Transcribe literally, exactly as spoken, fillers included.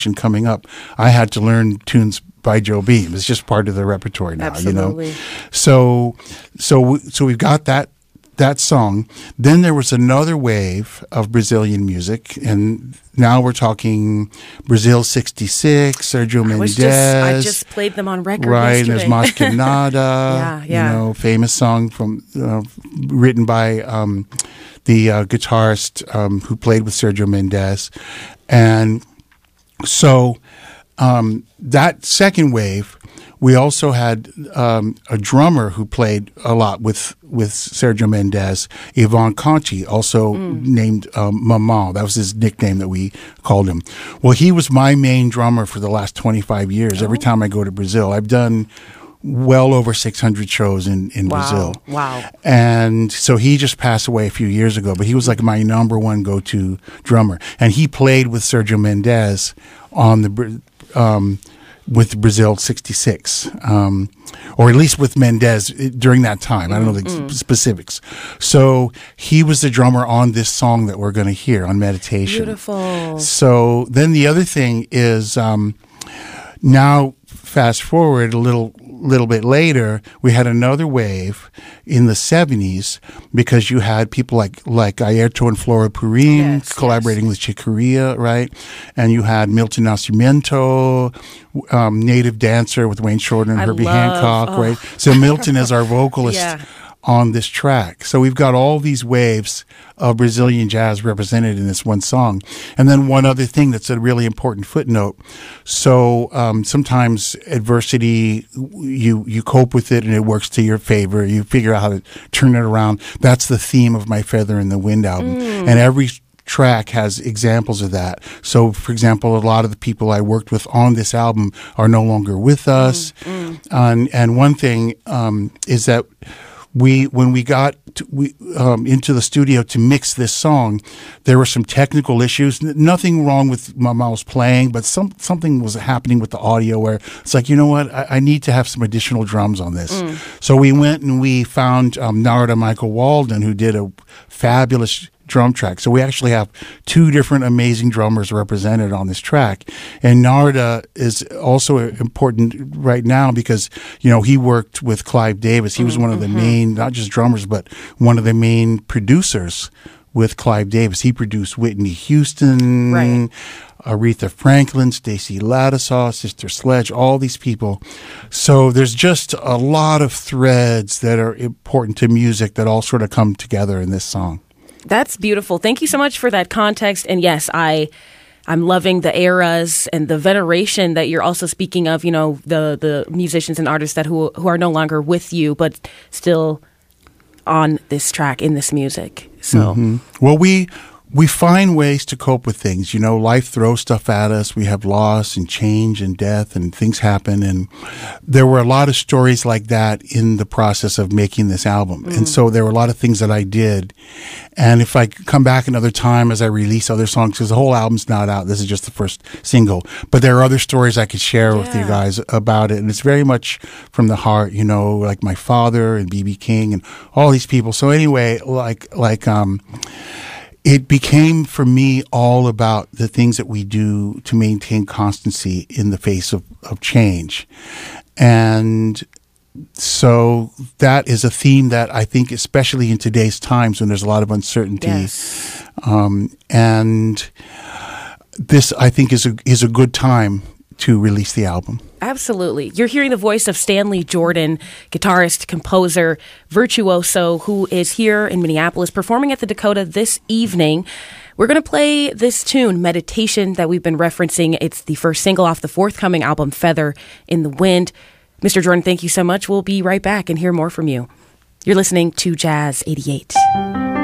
coming up, I had to learn tunes by Joe Beam. It's just part of the repertoire now, Absolutely. you know. So, so, so we've got that that song. Then there was another wave of Brazilian music, and now we're talking Brazil sixty-six, Sergio I was Mendes. just, I just played them on record right, yesterday. and there's Mas Que Nada, yeah, yeah. you know, famous song from uh, written by um, the uh, guitarist um, who played with Sergio Mendes, and so um, that second wave. We also had um, a drummer who played a lot with with Sergio Mendes, Ivan Conti, also mm. named um, Mamão. That was his nickname that we called him. Well, he was my main drummer for the last twenty-five years. Oh. Every time I go to Brazil, I've done well over six hundred shows in, in wow. Brazil. Wow. And so he just passed away a few years ago, but he was like my number one go-to drummer. And he played with Sergio Mendes on the... Um, with Brazil sixty-six, um, or at least with Mendes during that time. I don't know the mm-hmm. specifics. So he was the drummer on this song that we're going to hear on Meditation. Beautiful. So then the other thing is um, now fast forward a little little bit later, we had another wave in the seventies because you had people like like Airto and Flora Purim yes, collaborating yes. with Chick Corea, right? And you had Milton Nascimento, um, Native Dancer with Wayne Shorter and I Herbie love, Hancock, oh. right? So Milton is our vocalist yeah. on this track. So we've got all these waves of Brazilian jazz represented in this one song. And then one other thing that's a really important footnote. So um, sometimes adversity, you you cope with it and it works to your favor. You figure out how to turn it around. That's the theme of my Feather in the Wind album. Mm. And every track has examples of that. So, for example, a lot of the people I worked with on this album are no longer with us. Mm. Mm. And, and one thing um, is that We when we got to, we um, into the studio to mix this song, there were some technical issues. N- nothing wrong with Mamão's playing, but some something was happening with the audio where it's like, you know what, I, I need to have some additional drums on this. Mm. So we went and we found um, Narada Michael Walden, who did a fabulous drum track. So we actually have two different amazing drummers represented on this track. And Narada is also important right now because, you know, he worked with Clive Davis. He was mm-hmm. one of the main, not just drummers, but one of the main producers with Clive Davis. He produced Whitney Houston, right. Aretha Franklin, Stacey Lattisaw, Sister Sledge, all these people. So there's just a lot of threads that are important to music that all sort of come together in this song. That's beautiful. Thank you so much for that context. And yes, I, I'm loving the eras and the veneration that you're also speaking of, you know, the, the musicians and artists that who, who are no longer with you, but still on this track, in this music. So, mm-hmm. Well, we... We find ways to cope with things. You know, life throws stuff at us. We have loss and change and death and things happen. And there were a lot of stories like that in the process of making this album. Mm. And so there were a lot of things that I did. And if I come back another time as I release other songs, because the whole album's not out, this is just the first single. But there are other stories I could share yeah. with you guys about it. And it's very much from the heart, you know, like my father and B B King and all these people. So anyway, like, like, um, it became, for me, all about the things that we do to maintain constancy in the face of, of change. And so that is a theme that I think, especially in today's times when there's a lot of uncertainty, yes. um, and this, I think, is a, is a good time to release the album. Absolutely. You're hearing the voice of Stanley Jordan, guitarist, composer, virtuoso, who is here in Minneapolis performing at the Dakota this evening. We're going to play this tune, Meditation, that we've been referencing. It's the first single off the forthcoming album, Feather in the Wind. Mister Jordan, thank you so much. We'll be right back and hear more from you. You're listening to Jazz eighty-eight.